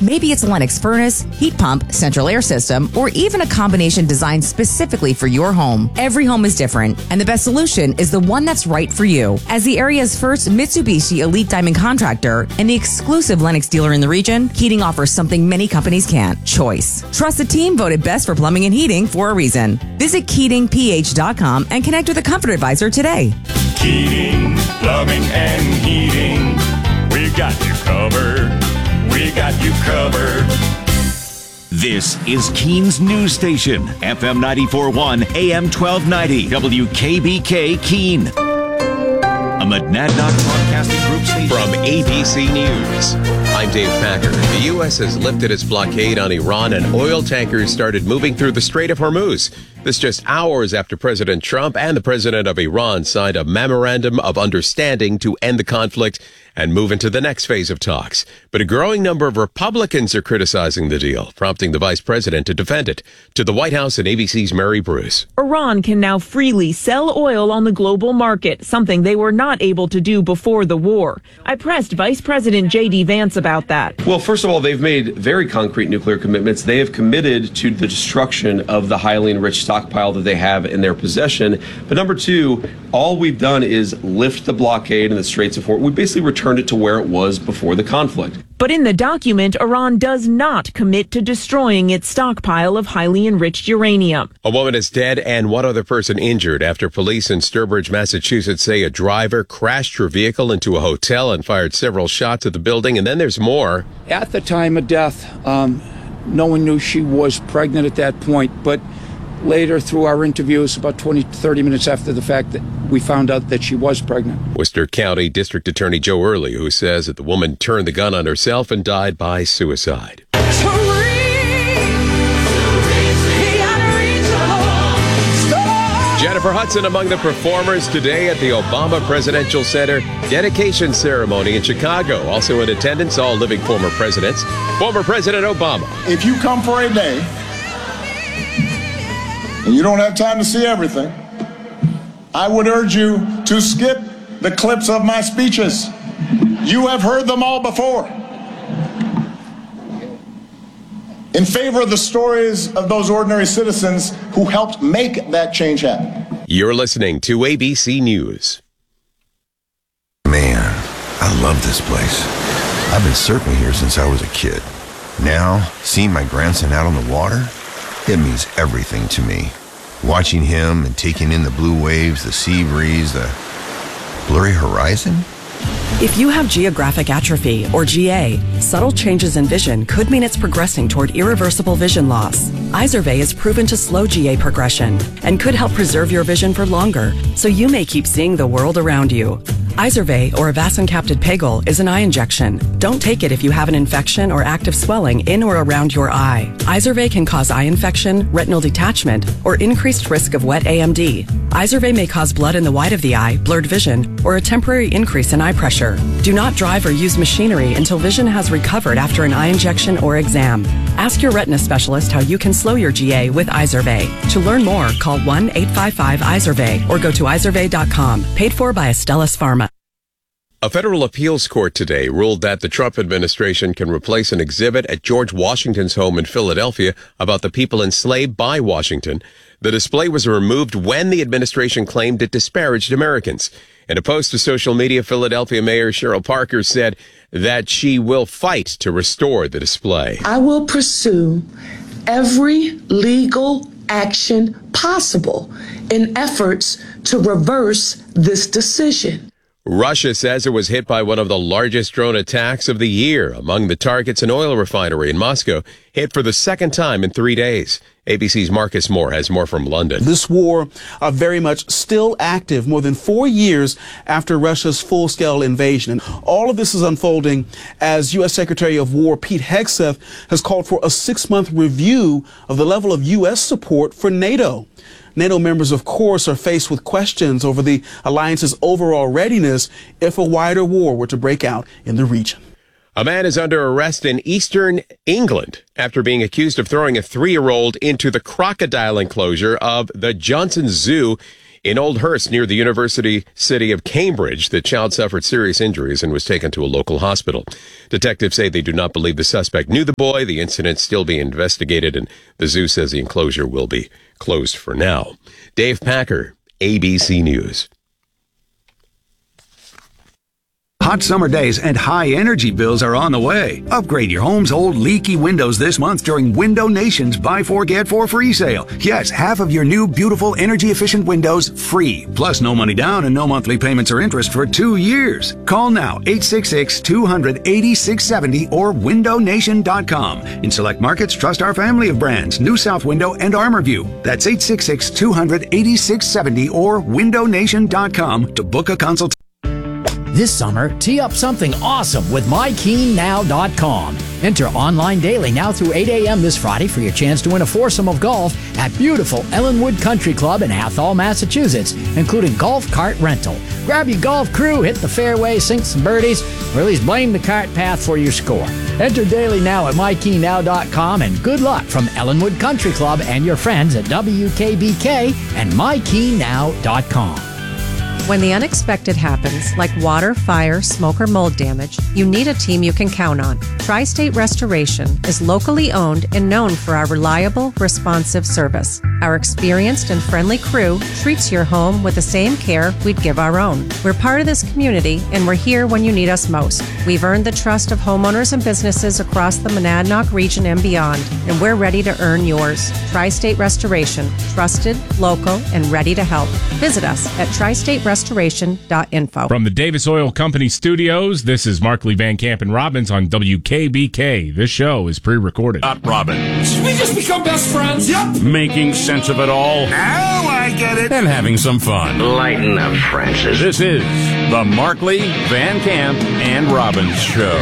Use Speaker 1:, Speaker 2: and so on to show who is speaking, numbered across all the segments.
Speaker 1: Maybe it's a Lennox furnace, heat pump, central air system, or even a combination designed specifically for your home. Every home is different, and the best solution is the one that's right for you. As the area's first Mitsubishi Elite Diamond contractor and the exclusive Lennox dealer in the region, Keating offers something many companies can't: choice. Trust the team voted best for plumbing and heating for a reason. Visit KeatingPH.com and connect with a comfort advisor today.
Speaker 2: Keating, plumbing and heating. We got you covered. We got you covered.
Speaker 3: This is Keene's News Station, FM 94.1, AM 1290, WKBK Keene. A Monadnock Broadcasting Group station.
Speaker 4: From ABC News, I'm Dave Packer. The U.S. has lifted its blockade on Iran and oil tankers started moving through the Strait of Hormuz. This just hours after President Trump and the president of Iran signed a memorandum of understanding to end the conflict and move into the next phase of talks. But a growing number of Republicans are criticizing the deal, prompting the vice president to defend it. To the White House and ABC's Mary Bruce.
Speaker 5: Iran can now freely sell oil on the global market, something they were not able to do before the war. I pressed Vice President J.D. Vance about that.
Speaker 6: Well, first of all, they've made very concrete nuclear commitments. They have committed to the destruction of the highly enriched stockpile that they have in their possession. But number two, all we've done is lift the blockade in the Straits of Hormuz. We basically returned it to where it was before the conflict.
Speaker 5: But in the document, Iran does not commit to destroying its stockpile of highly enriched uranium.
Speaker 4: A woman is dead and one other person injured after police in Sturbridge, Massachusetts say a driver crashed her vehicle into a hotel and fired several shots at the building. And then there's more.
Speaker 7: At the time of death, no one knew she was pregnant at that point, but later, through our interviews, about 20 to 30 minutes after the fact, that we found out that she was pregnant.
Speaker 4: Worcester County District Attorney Joe Early, who says that the woman turned the gun on herself and died by suicide. Jennifer Hudson among the performers today at the Obama Presidential Center dedication ceremony in Chicago. Also in attendance, all living former presidents. Former President Obama.
Speaker 8: If you come for a day and you don't have time to see everything, I would urge you to skip the clips of my speeches. You have heard them all before. In favor of the stories of those ordinary citizens who helped make that change happen.
Speaker 4: You're listening to ABC News.
Speaker 9: Man, I love this place. I've been surfing here since I was a kid. Now, seeing my grandson out on the water, it means everything to me. Watching him and taking in the blue waves, the sea breeze, the blurry horizon.
Speaker 10: If you have geographic atrophy, or GA, subtle changes in vision could mean it's progressing toward irreversible vision loss. Izervay is proven to slow GA progression and could help preserve your vision for longer, so you may keep seeing the world around you. Izervay, or avacincaptad pegol, is an eye injection. Don't take it if you have an infection or active swelling in or around your eye. Izervay can cause eye infection, retinal detachment, or increased risk of wet AMD. Izervay may cause blood in the white of the eye, blurred vision, or a temporary increase in eye pressure. Do not drive or use machinery until vision has recovered after an eye injection or exam. Ask your retina specialist how you can slow your GA with Izervay. To learn more, call 1-855-IZERVAY or go to izervay.com. Paid for by Astellas Pharma.
Speaker 4: A federal appeals court today ruled that the Trump administration can replace an exhibit at George Washington's home in Philadelphia about the people enslaved by Washington. The display was removed when the administration claimed it disparaged Americans. In a post to social media, Philadelphia Mayor Cheryl Parker said that she will fight to restore the display.
Speaker 11: I will pursue every legal action possible in efforts to reverse this decision.
Speaker 4: Russia says it was hit by one of the largest drone attacks of the year. Among the targets, an oil refinery in Moscow hit for the second time in 3 days. ABC's Marcus Moore has more from London.
Speaker 12: This war very much still active more than 4 years after Russia's full-scale invasion. And all of this is unfolding as U.S. Secretary of War Pete Hegseth has called for a 6-month review of the level of U.S. support for NATO. NATO members, of course, are faced with questions over the alliance's overall readiness if a wider war were to break out in the region.
Speaker 4: A man is under arrest in eastern England after being accused of throwing a 3-year-old into the crocodile enclosure of the Johnson Zoo In Old Hurst, near the University city of Cambridge, the child suffered serious injuries and was taken to a local hospital. Detectives say they do not believe the suspect knew the boy. The incident still being investigated, and the zoo says the enclosure will be closed for now. Dave Packer, ABC News.
Speaker 13: Hot summer days and high energy bills are on the way. Upgrade your home's old leaky windows this month during Window Nation's Buy 4 Get 4 free sale. Yes, half of your new beautiful energy efficient windows free. Plus no money down and no monthly payments or interest for 2 years. Call now 866-200-8670 or windownation.com. In select markets, trust our family of brands, New South Window and ArmorView. That's 866-200-8670 or windownation.com to book a consultation.
Speaker 14: This summer, tee up something awesome with MyKeenNow.com. Enter online daily now through 8 a.m. this Friday for your chance to win a foursome of golf at beautiful Ellenwood Country Club in Athol, Massachusetts, including golf cart rental. Grab your golf crew, hit the fairway, sink some birdies, or at least blame the cart path for your score. Enter daily now at MyKeenNow.com, and good luck from Ellenwood Country Club and your friends at WKBK and MyKeenNow.com.
Speaker 15: When the unexpected happens, like water, fire, smoke, or mold damage, you need a team you can count on. Tri-State Restoration is locally owned and known for our reliable, responsive service. Our experienced and friendly crew treats your home with the same care we'd give our own. We're part of this community, and we're here when you need us most. We've earned the trust of homeowners and businesses across the Monadnock region and beyond, and we're ready to earn yours. Tri-State Restoration, trusted, local, and ready to help. Visit us at tristaterestoration.info.
Speaker 16: From the Davis Oil Company studios, this is Markley, Van Camp, and Robbins on WKBK. This show is pre-recorded.
Speaker 17: Robbins.
Speaker 18: Should we just become best friends?
Speaker 17: Yep. Making sense of it all.
Speaker 18: Now I get it.
Speaker 17: And having some fun.
Speaker 18: Lighten up, Francis.
Speaker 17: This is the Markley, Van Camp, and Robbins Show.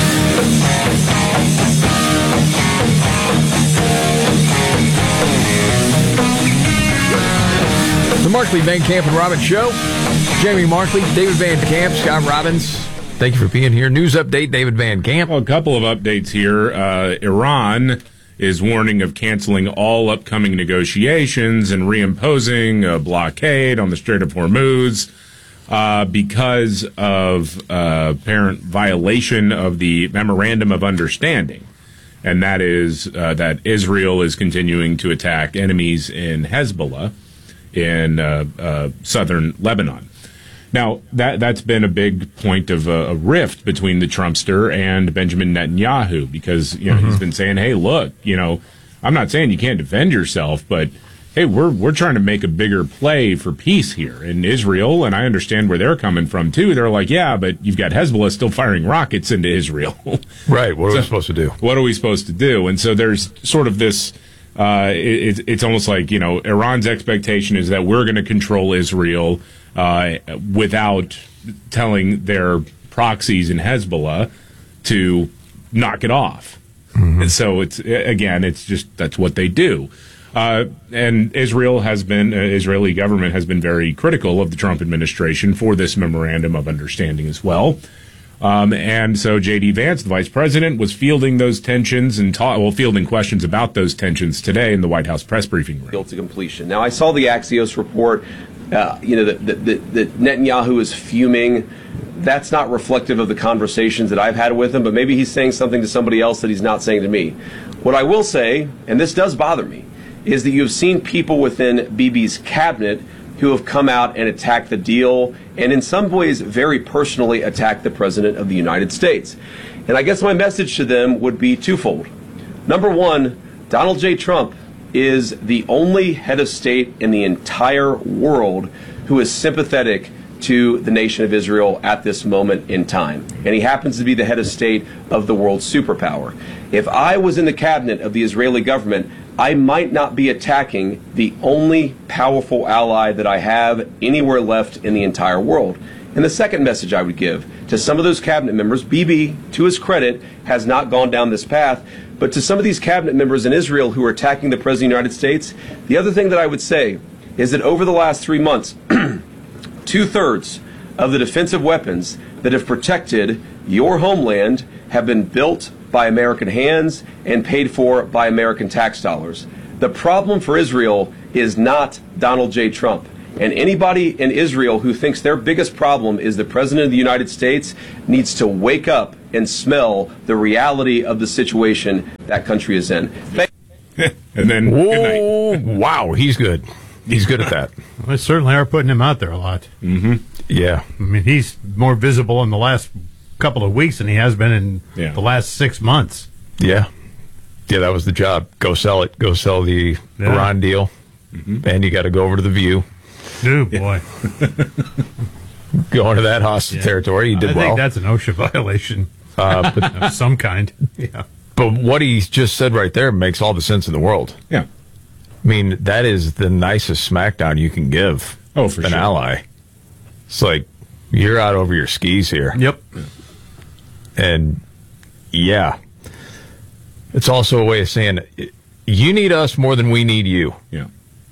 Speaker 19: The Markley, Van Camp, and Robbins Show. Jamie Markley, David Van Camp, Scott Robbins. Thank you for being here. News update, David Van Camp.
Speaker 16: Well, a couple of updates here. Iran is warning of canceling all upcoming negotiations and reimposing a blockade on the Strait of Hormuz because of apparent violation of the Memorandum of Understanding. And that is that Israel is continuing to attack enemies in Hezbollah in southern Lebanon. Now, that's been a big point of a rift between the Trumpster and Benjamin Netanyahu because, he's been saying, hey, look, I'm not saying you can't defend yourself, but, hey, we're trying to make a bigger play for peace here in Israel, and I understand where they're coming from, too. They're like, yeah, but you've got Hezbollah still firing rockets into Israel.
Speaker 19: Right, what are we supposed to do?
Speaker 16: What are we supposed to do? And so there's sort of this... it's almost like, Iran's expectation is that we're going to control Israel without telling their proxies in Hezbollah to knock it off. Mm-hmm. And so it's just that's what they do. And Israeli government has been very critical of the Trump administration for this memorandum of understanding as well. And so J.D. Vance, the vice president, was fielding those tensions and fielding questions about those tensions today in the White House press briefing room.
Speaker 6: To completion. Now, I saw the Axios report, that Netanyahu is fuming. That's not reflective of the conversations that I've had with him, but maybe he's saying something to somebody else that he's not saying to me. What I will say, and this does bother me, is that you've seen people within Bibi's cabinet who have come out and attacked the deal and in some ways very personally attacked the President of the United States. And I guess my message to them would be twofold. Number one, Donald J. Trump is the only head of state in the entire world who is sympathetic to the nation of Israel at this moment in time. And he happens to be the head of state of the world superpower. If I was in the cabinet of the Israeli government, I might not be attacking the only powerful ally that I have anywhere left in the entire world. And the second message I would give to some of those cabinet members, Bibi, to his credit, has not gone down this path, but to some of these cabinet members in Israel who are attacking the President of the United States, the other thing that I would say is that over the last 3 months, 2/3 of the defensive weapons that have protected your homeland have been built by American hands and paid for by American tax dollars. The problem for Israel is not Donald J. Trump. And anybody in Israel who thinks their biggest problem is the President of the United States needs to wake up and smell the reality of the situation that country is in.
Speaker 16: And then,
Speaker 19: good night. Wow, he's good. He's good at that.
Speaker 20: Well, they certainly are putting him out there a lot.
Speaker 19: Mm-hmm. Yeah.
Speaker 20: I mean, he's more visible in the last couple of weeks than he has been in the last 6 months.
Speaker 19: Yeah. Yeah, that was the job. Go sell it. Go sell the Iran deal. Mm-hmm. And you got to go over to The View.
Speaker 20: Oh, boy.
Speaker 19: Go into that hostile territory. He did well.
Speaker 20: I think that's an OSHA violation
Speaker 19: but
Speaker 20: of some kind. Yeah.
Speaker 19: But what he just said right there makes all the sense in the world.
Speaker 16: Yeah.
Speaker 19: I mean, that is the nicest smackdown you can give an ally. It's like, you're out over your skis here.
Speaker 20: Yep.
Speaker 19: And, yeah. It's also a way of saying, you need us more than we need you.
Speaker 16: Yeah.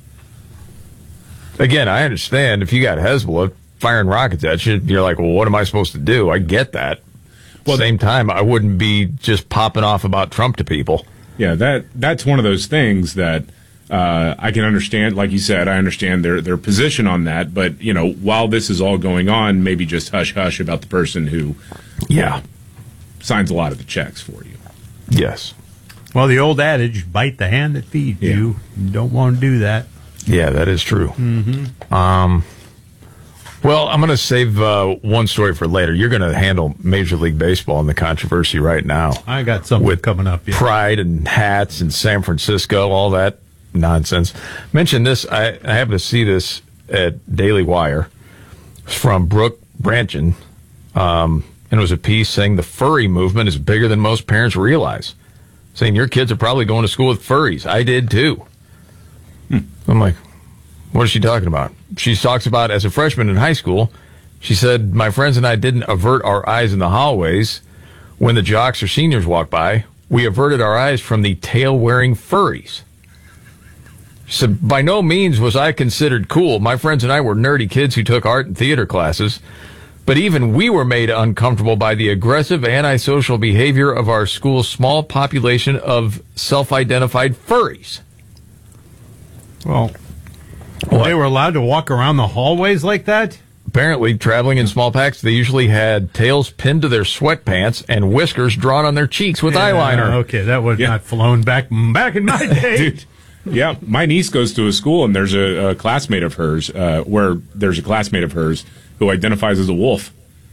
Speaker 19: Again, I understand if you got Hezbollah firing rockets at you, you're like, well, what am I supposed to do? I get that. Well, at the same time, I wouldn't be just popping off about Trump to people.
Speaker 16: Yeah, that's one of those things that I can understand. Like you said, I understand their position on that. But, you know, while this is all going on, maybe just hush-hush about the person who signs a lot of the checks for you.
Speaker 19: Yes.
Speaker 20: Well, the old adage, bite the hand that feeds you. You don't want to do that.
Speaker 19: Yeah, that is true.
Speaker 20: Mm-hmm.
Speaker 19: Well, I'm going to save one story for later. You're going to handle Major League Baseball and the controversy right now.
Speaker 20: I got something coming up. Yeah.
Speaker 19: Pride and hats in San Francisco, all that nonsense. Mention this. I happened to see this at Daily Wire. It's from Brooke Branchen. And it was a piece saying the furry movement is bigger than most parents realize. Saying your kids are probably going to school with furries. I did too. I'm like, what is she talking about? She talks about as a freshman in high school, she said, my friends and I didn't avert our eyes in the hallways when the jocks or seniors walked by. We averted our eyes from the tail-wearing furries. She said, by no means was I considered cool. My friends and I were nerdy kids who took art and theater classes. But even we were made uncomfortable by the aggressive, antisocial behavior of our school's small population of self-identified furries.
Speaker 20: Well, they were allowed to walk around the hallways like that?
Speaker 19: Apparently, traveling in small packs, they usually had tails pinned to their sweatpants and whiskers drawn on their cheeks with eyeliner.
Speaker 20: Okay, that was not flown back in my day.
Speaker 16: Dude. Yeah, my niece goes to a school, and there's a classmate of hers, who identifies as a wolf.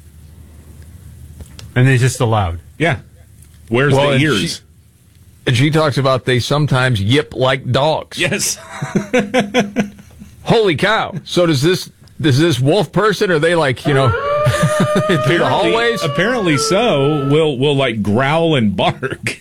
Speaker 20: And they just allowed?
Speaker 16: Yeah. Wears the ears.
Speaker 19: And she talks about they sometimes yip like dogs.
Speaker 16: Yes.
Speaker 19: Holy cow. So does this wolf person, are they like, through the hallways?
Speaker 16: Apparently so. Will like growl and bark.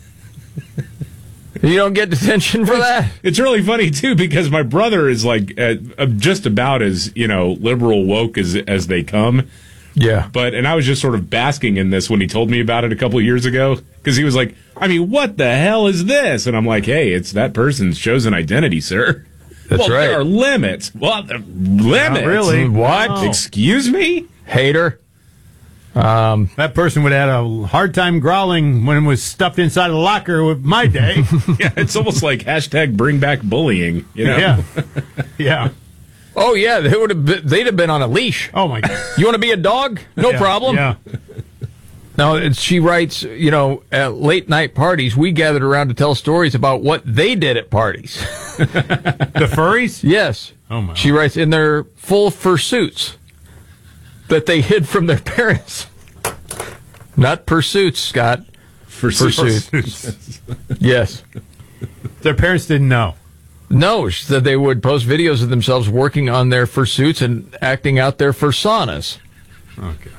Speaker 19: You don't get detention for that?
Speaker 16: It's really funny, too, because my brother is like just about as, liberal woke as they come.
Speaker 19: Yeah.
Speaker 16: And I was just sort of basking in this when he told me about it a couple of years ago, because he was like, I mean, what the hell is this? And I'm like, hey, it's that person's chosen identity, sir.
Speaker 19: That's right.
Speaker 16: There are limits. Well, limits?
Speaker 20: Not really.
Speaker 19: What?
Speaker 20: Oh.
Speaker 16: Excuse me?
Speaker 19: Hater.
Speaker 20: That person would have had a hard time growling when it was stuffed inside a locker with my day.
Speaker 16: Yeah, it's almost like hashtag bring back bullying.
Speaker 20: Yeah. Yeah.
Speaker 19: Oh, yeah, they'd have been on a leash.
Speaker 20: Oh, my God.
Speaker 19: You want to be a dog? No problem.
Speaker 20: Yeah.
Speaker 19: Now, she writes, at late night parties, we gathered around to tell stories about what they did at parties.
Speaker 20: The furries?
Speaker 19: Yes.
Speaker 20: Oh, my.
Speaker 19: She writes in their full fursuits that they hid from their parents. Not pursuits, Scott. Fursuits. Yes.
Speaker 20: Their parents didn't know.
Speaker 19: No, she said they would post videos of themselves working on their fursuits and acting out their fursonas.
Speaker 20: Oh, God.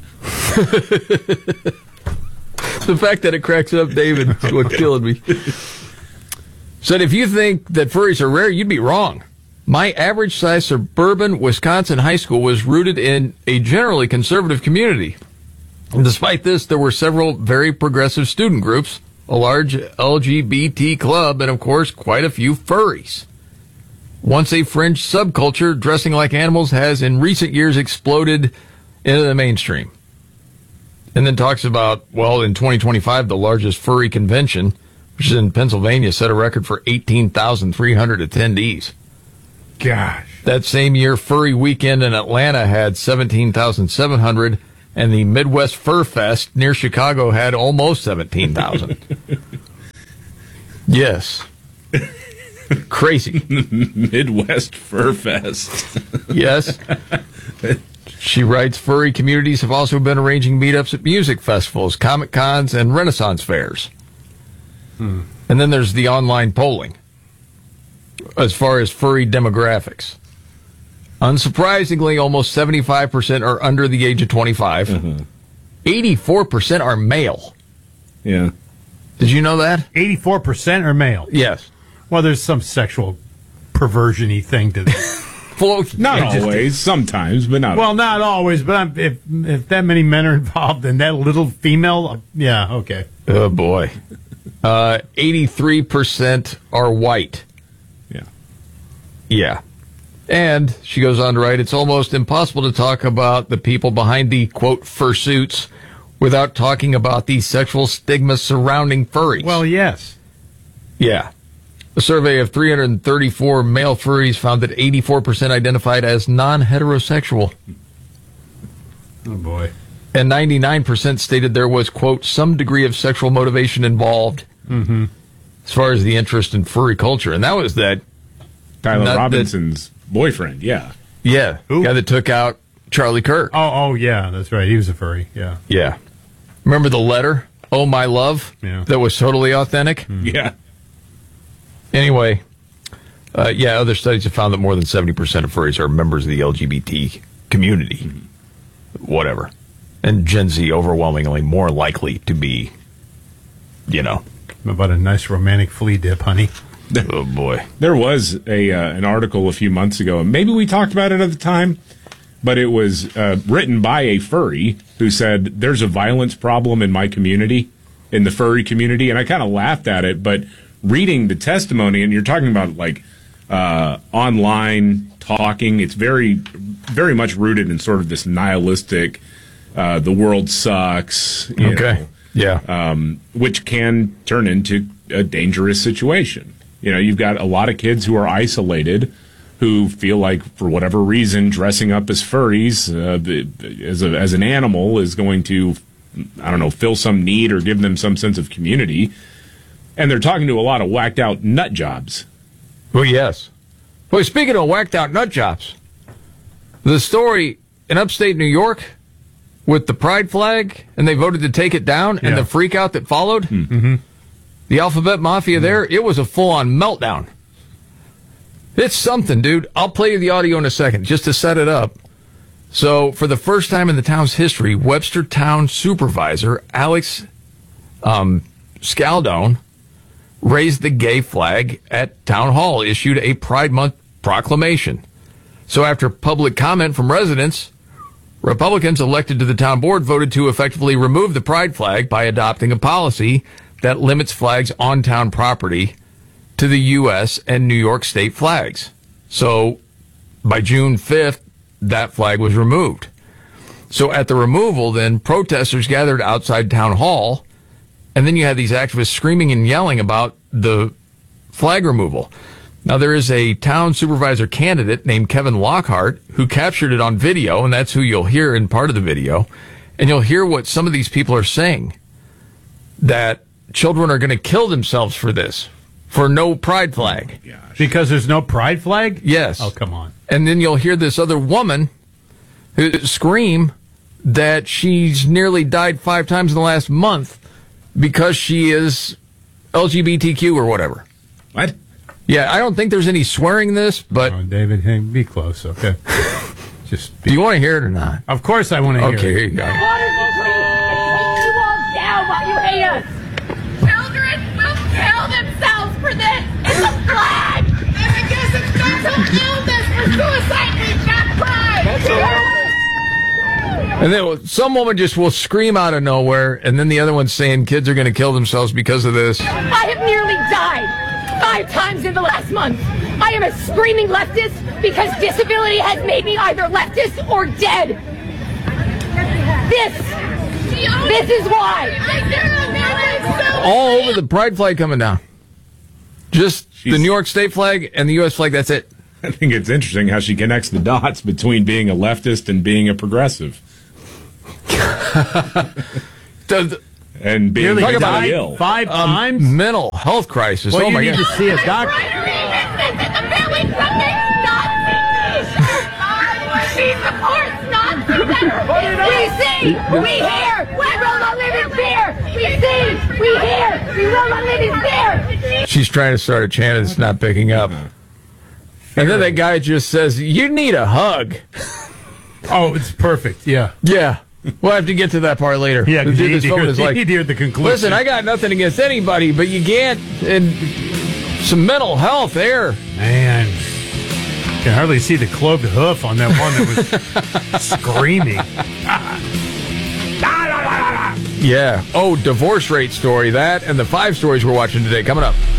Speaker 19: The fact that it cracks up David is what killed me. Said if you think that furries are rare, you'd be wrong. My average-sized suburban Wisconsin high school was rooted in a generally conservative community. And despite this, there were several very progressive student groups, a large LGBT club, and, of course, quite a few furries. Once a fringe subculture, dressing like animals has in recent years exploded into the mainstream. And then talks about, in 2025, the largest furry convention, which is in Pennsylvania, set a record for 18,300 attendees.
Speaker 20: Gosh.
Speaker 19: That same year, Furry Weekend in Atlanta had 17,700, and the Midwest Fur Fest near Chicago had almost 17,000. Yes. Crazy.
Speaker 16: Midwest Fur Fest.
Speaker 19: Yes. She writes, furry communities have also been arranging meetups at music festivals, Comic Cons, and Renaissance fairs. And then there's the online polling as far as furry demographics. Unsurprisingly, almost 75% are under the age of 25. 84% are male.
Speaker 16: Yeah.
Speaker 19: Did you know that?
Speaker 20: 84% are male.
Speaker 19: Yes.
Speaker 20: Well, there's some sexual perversion-y thing to this.
Speaker 16: Not always, sometimes, but not.
Speaker 20: Well, not always, but if that many men are involved in that little female, yeah, okay.
Speaker 19: Oh, boy. 83% are white.
Speaker 16: Yeah.
Speaker 19: Yeah. And she goes on to write, it's almost impossible to talk about the people behind the, quote, fursuits without talking about the sexual stigma surrounding furries.
Speaker 20: Well, yes.
Speaker 19: Yeah. A survey of 334 male furries found that 84% identified as non-heterosexual.
Speaker 20: Oh, boy.
Speaker 19: And 99% stated there was, quote, some degree of sexual motivation involved as far as the interest in furry culture. And that was that
Speaker 16: Tyler Robinson's boyfriend, yeah.
Speaker 19: Yeah.
Speaker 20: Who?
Speaker 19: Guy that took out Charlie Kirk.
Speaker 20: Oh, yeah, that's right. He was a furry, yeah.
Speaker 19: Yeah. Remember the letter, Oh My Love, that was totally authentic?
Speaker 16: Yeah.
Speaker 19: Anyway, other studies have found that more than 70% of furries are members of the LGBT community. Whatever. And Gen Z overwhelmingly more likely to be,
Speaker 20: How about a nice romantic flea dip, honey?
Speaker 19: Oh, boy.
Speaker 16: There was an article a few months ago, and maybe we talked about it at the time, but it was written by a furry who said, there's a violence problem in my community, in the furry community, and I kind of laughed at it, but reading the testimony, and you're talking about like online talking, it's very, very much rooted in sort of this nihilistic, the world sucks. You know,
Speaker 19: yeah.
Speaker 16: Which can turn into a dangerous situation. You've got a lot of kids who are isolated, who feel like, for whatever reason, dressing up as furries as an animal is going to, fill some need or give them some sense of community. And they're talking to a lot of whacked out nut jobs.
Speaker 19: Well, yes. Well, speaking of whacked out nut jobs, the story in upstate New York with the pride flag, and they voted to take it down, and the freak out that followed, the alphabet mafia there, it was a full-on meltdown. It's something, dude. I'll play you the audio in a second, just to set it up. So, for the first time in the town's history, Webster Town Supervisor Alex Scaldone raised the gay flag at Town Hall, issued a Pride Month proclamation. So after public comment from residents, Republicans elected to the town board voted to effectively remove the pride flag by adopting a policy that limits flags on town property to the U.S. and New York state flags. So by June 5th, that flag was removed. So at the removal, then protesters gathered outside Town Hall, and then you had these activists screaming and yelling about the flag removal. Now, there is a town supervisor candidate named Kevin Lockhart who captured it on video, and that's who you'll hear in part of the video. And you'll hear what some of these people are saying, that children are going to kill themselves for this, for no pride flag.
Speaker 16: Oh, gosh.
Speaker 20: Because there's no pride flag?
Speaker 19: Yes.
Speaker 20: Oh, come on.
Speaker 19: And then you'll hear this other woman who scream that she's nearly died 5 times in the last month because she is LGBTQ or whatever.
Speaker 16: What?
Speaker 19: Yeah, I don't think there's any swearing in this, but...
Speaker 20: Oh, David, hey, be close, okay?
Speaker 19: Do you want to hear it or not?
Speaker 20: Of course I want to hear it.
Speaker 19: Okay, here you go.
Speaker 21: Water you all down while you hate us. Children will kill themselves for this. It's a flag. And I guess it's mental illness for suicide. We've got pride. That's all.
Speaker 19: And then some woman just will scream out of nowhere, and then the other one's saying kids are going to kill themselves because of this.
Speaker 21: I have nearly died 5 times in the last month. I am a screaming leftist because disability has made me either leftist or dead. This is why.
Speaker 19: All over the pride flag coming down. Just the New York state flag and the U.S. flag, that's it.
Speaker 16: I think it's interesting how she connects the dots between being a leftist and being a progressive. And being
Speaker 20: Nearly
Speaker 16: mentally ill.
Speaker 20: 5 times?
Speaker 19: Mental health crisis.
Speaker 20: Well,
Speaker 19: oh
Speaker 20: you
Speaker 19: my
Speaker 20: need
Speaker 19: God.
Speaker 20: to see a doctor.
Speaker 21: She supports Nazis. We see, we hear, we will not live in fear. We see, we hear, we will not live in fear.
Speaker 19: She's trying to start a chant and it's not picking up. And then that guy just says, "You need a hug."
Speaker 20: Oh, it's perfect. Yeah.
Speaker 19: Yeah. We'll have to get to that part later.
Speaker 20: Yeah,
Speaker 19: The
Speaker 20: because
Speaker 19: dude
Speaker 20: you
Speaker 19: this phone is like,
Speaker 20: need to hear the conclusion.
Speaker 19: listen, I got nothing against anybody, but you can't. And some mental health there.
Speaker 20: Man. You can hardly see the cloved hoof on that one that was screaming.
Speaker 19: Yeah. Oh, divorce rate story. That and the 5 stories we're watching today. Coming up.